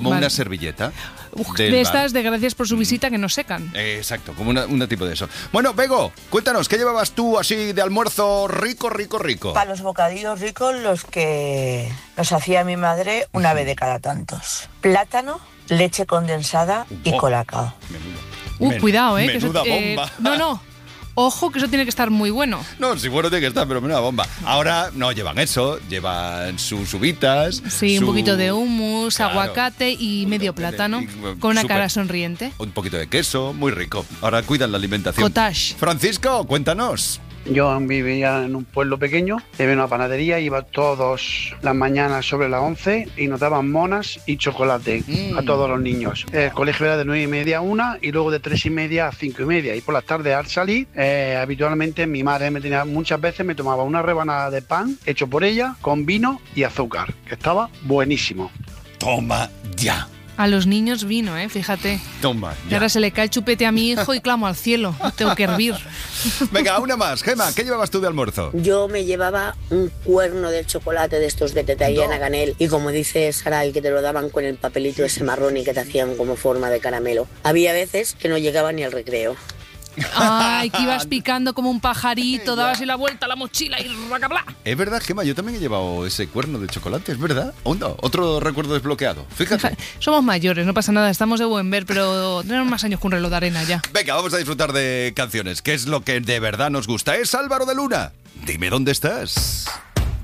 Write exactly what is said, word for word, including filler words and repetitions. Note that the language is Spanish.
Como Vale. una servilleta. Uf, del de bar. estas de gracias por su visita que no secan. Eh, Exacto, como una, un tipo de eso. Bueno, Bego, cuéntanos, ¿qué llevabas tú así de almuerzo rico, rico, rico? Para los bocadillos ricos, los que nos hacía mi madre una vez de cada tantos. Plátano, leche condensada y Oh. colacao. Menuda, Uh, men- cuidado, ¿eh? que eso- Menuda eh, bomba. no, no. Ojo, que eso tiene que estar muy bueno. No, si bueno tiene que estar, pero menuda bomba. Ahora no llevan eso, llevan sus uvitas. Sí, su- un poquito de hummus, Claro. aguacate y medio Poquito de- plátano, y, con una súper. cara sonriente. Un poquito de queso, muy rico. Ahora cuidan la alimentación. Cottage. Francisco, cuéntanos. Yo vivía en un pueblo pequeño, había una panadería, iba todas las mañanas sobre las once y nos daban monas y chocolate Mm. a todos los niños. El colegio era de nueve y media a una y luego de tres y media a cinco y media. Y por las tardes al salir, eh, habitualmente mi madre me tenía, muchas veces me tomaba una rebanada de pan hecho por ella con vino y azúcar, que estaba buenísimo. Toma ya. A los niños vino, ¿eh? Fíjate. Toma Y ya. ahora se le cae el chupete a mi hijo y clamo al cielo. Tengo que hervir. Venga, una más. Gema, ¿qué llevabas tú de almuerzo? Yo me llevaba un cuerno de chocolate de estos que te traían a granel y como dice Saray, que te lo daban con el papelito ese marrón y que te hacían como forma de caramelo. Había veces que no llegaba ni al recreo. Ay, que ibas picando como un pajarito, dabas así la vuelta a la mochila y racabla. Es verdad, Gema, yo también he llevado ese cuerno de chocolate, es verdad. Onda, otro recuerdo desbloqueado. Fíjate. Somos mayores, no pasa nada, estamos de buen ver, pero tenemos más años que un reloj de arena ya. Venga, vamos a disfrutar de canciones. ¿Qué es lo que de verdad nos gusta? Es Álvaro de Luna. Dime dónde estás.